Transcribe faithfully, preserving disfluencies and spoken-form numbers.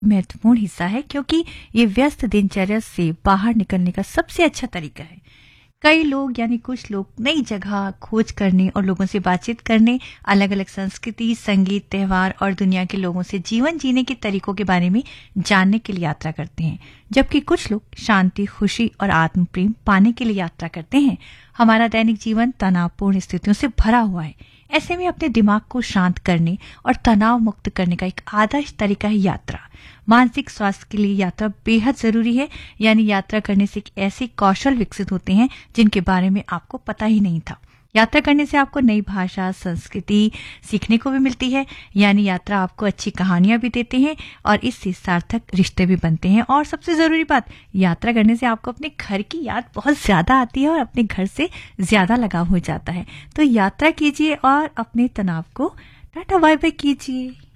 महत्वपूर्ण हिस्सा है, क्योंकि ये व्यस्त दिनचर्या से बाहर निकलने का सबसे अच्छा तरीका है। कई लोग यानी कुछ लोग नई जगह खोज करने और लोगों से बातचीत करने, अलग अलग संस्कृति, संगीत, त्योहार और दुनिया के लोगों से जीवन जीने के तरीकों के बारे में जानने के लिए यात्रा करते हैं, जबकि कुछ लोग शांति, खुशी और आत्म प्रेम पाने के लिए यात्रा करते हैं। हमारा दैनिक जीवन तनावपूर्ण स्थितियों से भरा हुआ है। ऐसे में अपने दिमाग को शांत करने और तनाव मुक्त करने का एक आदर्श तरीका है यात्रा। मानसिक स्वास्थ्य के लिए यात्रा बेहद जरूरी है, यानी यात्रा करने से ऐसे कौशल विकसित होते हैं जिनके बारे में आपको पता ही नहीं था। यात्रा करने से आपको नई भाषा, संस्कृति सीखने को भी मिलती है, यानी यात्रा आपको अच्छी कहानियां भी देते हैं और इससे सार्थक रिश्ते भी बनते हैं। और सबसे जरूरी बात, यात्रा करने से आपको अपने घर की याद बहुत ज्यादा आती है और अपने घर से ज्यादा लगाव हो जाता है। तो यात्रा कीजिए और अपने तनाव को टाटा बाय बाय कीजिए।